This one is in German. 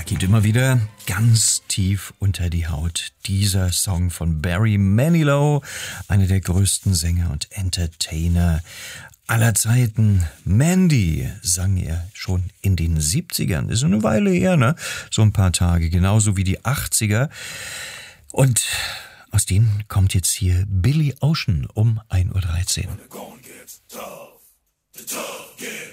Geht immer wieder ganz tief unter die Haut. Dieser Song von Barry Manilow, einer der größten Sänger und Entertainer aller Zeiten. Mandy sang er schon in den 70ern. Ist eine Weile her, ne? So ein paar Tage, genauso wie die 80er. Und aus denen kommt jetzt hier Billy Ocean um 1:13 Uhr.